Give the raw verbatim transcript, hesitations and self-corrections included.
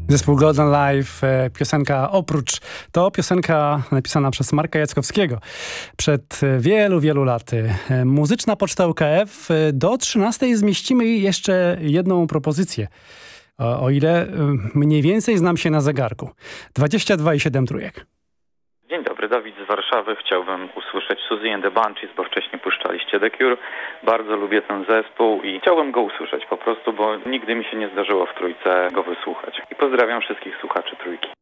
Zespół Golden Life, e, piosenka Oprócz, to piosenka napisana przez Marka Jackowskiego przed wielu, wielu laty. E, Muzyczna Poczta U K F. E, Do trzynastej zmieścimy jeszcze jedną propozycję. O, o ile e, mniej więcej znam się na zegarku. dwadzieścia dwa i siedem trójek. Dzień dobry, Dawid z Warszawy. Chciałbym usłyszeć Suzy and the Banshees, bo wcześniej puszczaliście The Cure. Bardzo lubię ten zespół i chciałbym go usłyszeć po prostu, bo nigdy mi się nie zdarzyło w trójce go wysłuchać. I pozdrawiam wszystkich słuchaczy trójki.